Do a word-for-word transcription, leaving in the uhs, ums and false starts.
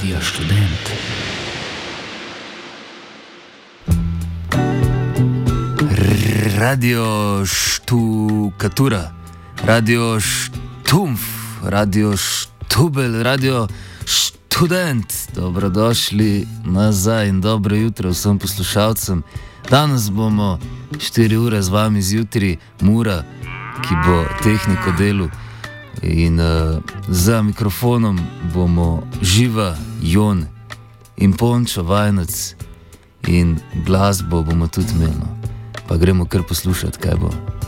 Radio Študent. Radio Štukatura, Radio Štumf, Radio Štubel, Radio Študent. Dobrodošli nazaj in dobro jutro vsem poslušalcem. Danes bomo štiri ure z vami zjutraj, Mura, ki bo tehniko delu. In uh, za mikrofonom bomo Živa, Jon in Pončo, Vajnec, in glasbo bomo tudi imeli. Pa gremo kar poslušati, kaj bo.